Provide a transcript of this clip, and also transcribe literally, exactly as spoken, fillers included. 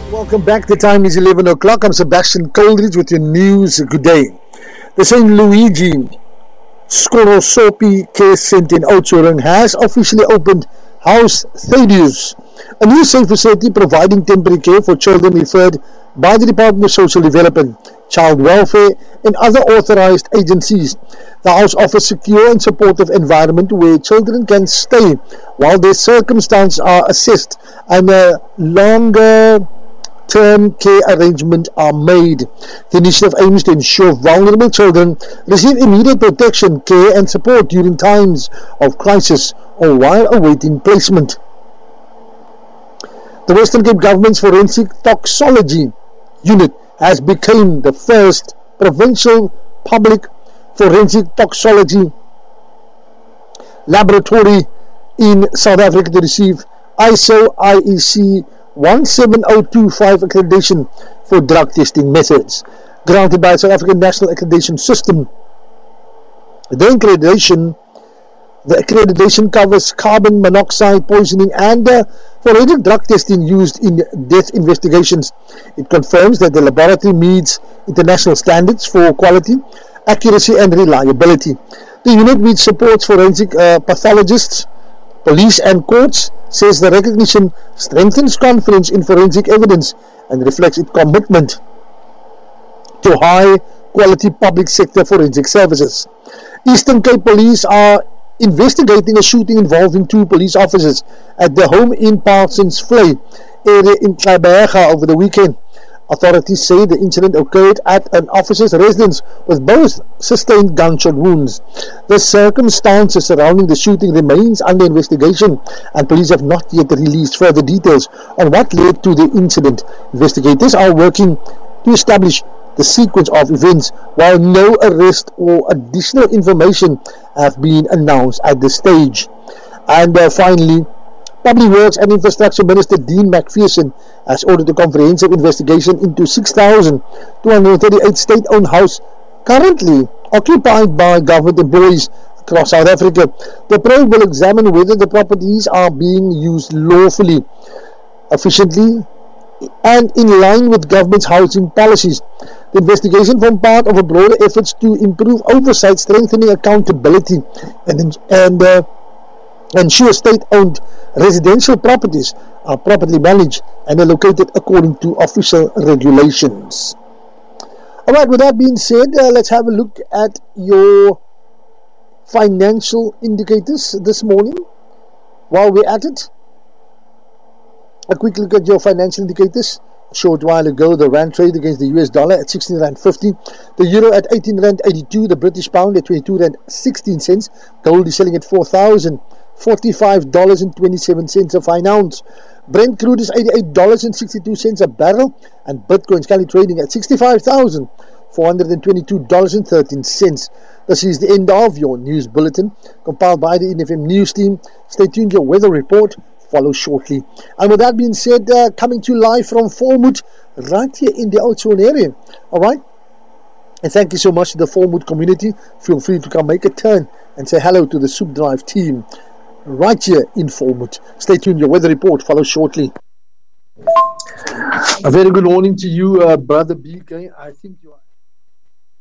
Welcome back. The time is eleven o'clock. I'm Sebastian Coleridge with your news. Good day. The Saint Luigi Scorosopi Care Centre in Oudtshoorn has officially opened Haus Thaddeus, a new safe facility providing temporary care for children referred by the Department of Social Development, Child Welfare and other authorized agencies. The house offers secure and supportive environment where children can stay while their circumstances are assessed and a longer term care arrangements are made. The initiative aims to ensure vulnerable children receive immediate protection, care and support during times of crisis or while awaiting placement. The Western Cape Government's Forensic Toxicology Unit has become the first provincial public forensic toxicology laboratory in South Africa to receive I S O I E C one seven zero two five accreditation for drug testing methods, granted by the South African National Accreditation System. The accreditation, the accreditation covers carbon monoxide poisoning and uh, forensic drug testing used in death investigations. It confirms that the laboratory meets international standards for quality, accuracy and reliability. The unit, which supports forensic uh, pathologists, police and courts, says the recognition strengthens confidence in forensic evidence and reflects its commitment to high quality public sector forensic services. Eastern Cape Police are investigating a shooting involving two police officers at their home in Parsons Vlei area in Kleiberga over the weekend. Authorities say the incident occurred at an officer's residence with both sustained gunshot wounds. The circumstances surrounding the shooting remains under investigation and police have not yet released further details on what led to the incident. Investigators are working to establish the sequence of events while no arrest or additional information have been announced at this stage. And uh, finally, Public Works and Infrastructure Minister Dean McPherson has ordered a comprehensive investigation into six thousand two hundred thirty-eight state-owned houses currently occupied by government employees across South Africa. The probe will examine whether the properties are being used lawfully, efficiently, and in line with government's housing policies. The investigation forms part of a broader efforts to improve oversight, strengthening accountability, and and uh, ensure state-owned residential properties are properly managed and allocated according to official regulations. Alright, with that being said, uh, let's have a look at your financial indicators this morning. While we're at it, a quick look at your financial indicators. A short while ago, the rand trade against the U S dollar at sixteen rand fifty, the euro at eighteen rand eighty-two, the British pound at twenty-two rand sixteen cents, gold is selling at four thousand forty-five dollars and twenty-seven cents a fine ounce. Brent crude is eighty-eight dollars and sixty-two cents a barrel, and Bitcoin is currently trading at sixty-five thousand four hundred twenty-two dollars and thirteen cents. This is the end of your news bulletin, compiled by the N F M News team. Stay tuned, your weather report follows shortly. And with that being said, uh, coming to you live from Volmoed, right here in the Oudtshoorn area. Alright? And thank you so much to the Volmoed community. Feel free to come make a turn and say hello to the Soup Drive team right here in Volmoed. Stay tuned, your weather report follows shortly. A very good morning to you, uh, Brother B K. I think you are